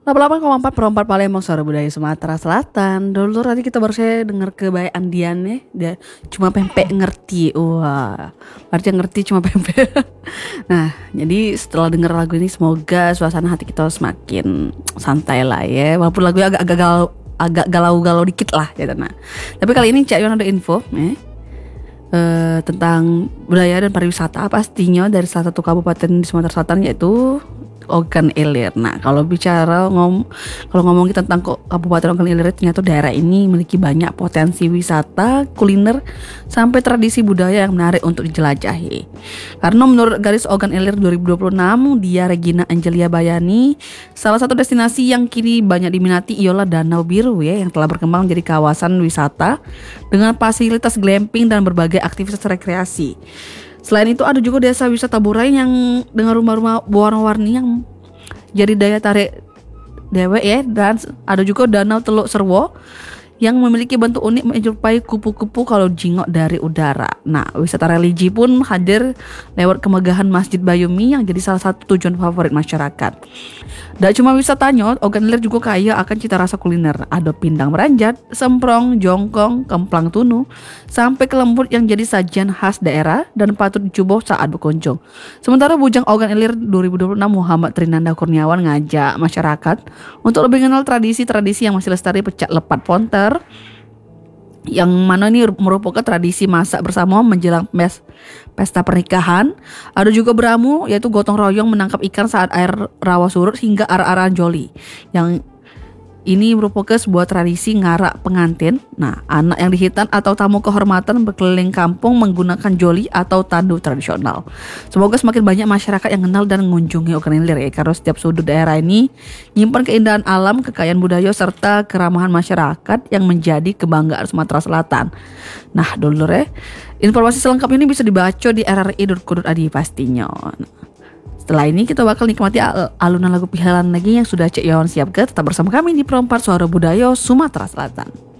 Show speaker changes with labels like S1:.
S1: 88,4 Palembang Suara Budaya Sumatera Selatan. Dulu tadi kita baru saya dengar kebayaan Dian nih. Dia cuma pempek ngerti. Wah, berarti yang ngerti cuma pempek. Nah, jadi setelah dengar lagu ini semoga suasana hati kita semakin santai lah ya. Walaupun lagunya agak galau-galau dikit lah gitu. Nah, tapi kali ini Cak Yon ada info tentang budaya dan pariwisata pastinya dari salah satu kabupaten di Sumatera Selatan yaitu Ogan Ilir. Nah, kalau ngomongin tentang Kabupaten Ogan Ilir, ternyata daerah ini memiliki banyak potensi wisata, kuliner, sampai tradisi budaya yang menarik untuk dijelajahi. Karena menurut garis Ogan Ilir 2026, dia Regina Angelia Bayani, salah satu destinasi yang kini banyak diminati ialah Danau Biru ya, yang telah berkembang menjadi kawasan wisata dengan fasilitas glamping dan berbagai aktivitas rekreasi. Selain itu ada juga desa wisata Burai yang dengan rumah-rumah warna-warni yang jadi daya tarik dewek ya. Dan ada juga Danau Teluk Serwo yang memiliki bentuk unik menyerupai kupu-kupu kalau jingok dari udara. Nah, wisata religi pun hadir lewat kemegahan Masjid Bayumi yang jadi salah satu tujuan favorit masyarakat. Tidak cuma wisatanya, Ogan Ilir juga kaya akan cita rasa kuliner. Ada pindang meranjat, semprong, jongkong, kemplang tunu, sampai ke lembut yang jadi sajian khas daerah dan patut dicoba saat berkunjung. Sementara Bujang Ogan Ilir 2026 Muhammad Trinanda Kurniawan ngajak masyarakat untuk lebih mengenal tradisi-tradisi yang masih lestari pecak lepat ponter, yang mana ini merupakan tradisi masak bersama menjelang pesta pernikahan. Ada juga beramu, yaitu gotong royong menangkap ikan saat air rawa surut, hingga ara-araan joli, yang ini merupakan sebuah tradisi ngarak pengantin. Nah, anak yang dihitan atau tamu kehormatan berkeliling kampung menggunakan joli atau tandu tradisional. Semoga semakin banyak masyarakat yang kenal dan mengunjungi Ogan Ilir ya, karena setiap sudut daerah ini menyimpan keindahan alam, kekayaan budaya, serta keramahan masyarakat yang menjadi kebanggaan Sumatera Selatan. Nah, dulur ya, informasi selengkapnya ini bisa dibaca di rri.co.id pastinya. Setelah ini kita bakal nikmati alunan lagu pilihan lagi yang sudah Cek Yon siapkan. Tetap bersama kami di Perempat Suara Budaya Sumatera Selatan.